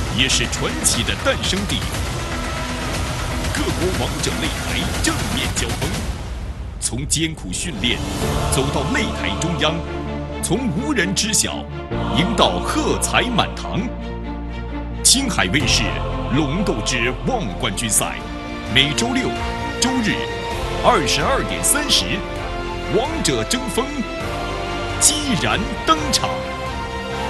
也是传奇的诞生地。各国王者擂台正面交锋，从艰苦训练走到擂台中央，从无人知晓赢到喝彩满堂。青海卫视《龙斗之望冠军赛》，每周六、周日22点30，王者争锋，激然登场。